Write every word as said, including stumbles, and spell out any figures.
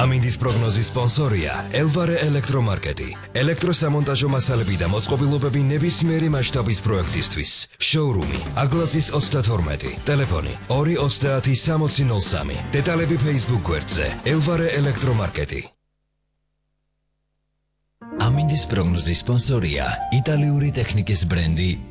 ამინდის პროგნოზის სპონსორია ელვარე ელექტრომარკეტი. ელექტროსამონტაჟო მასალები და მოწყობილობები ნებისმიერი მასშტაბის პროექტისთვის. შოურუმი აგლაზის ოცდათორმეტი. ტელეფონი ორი ოცდაათი სამოცი ნოლ სამი. დეტალები Facebook გვერდზე ელვარე ელექტრომარკეტი. ამინდის პროგნოზის სპონსორია იტალიური ტექნიკის ბრენდი